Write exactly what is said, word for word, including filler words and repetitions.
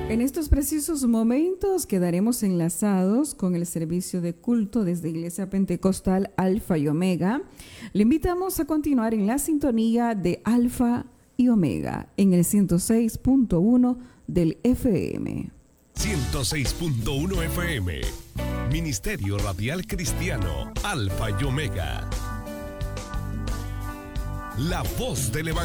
En estos precisos momentos quedaremos enlazados con el servicio de culto desde Iglesia Pentecostal Alfa y Omega. Le invitamos a continuar en la sintonía de Alfa y Omega en el ciento seis punto uno del F M. ciento seis punto uno F M. Ministerio Radial Cristiano Alfa y Omega. La voz del Evangelio.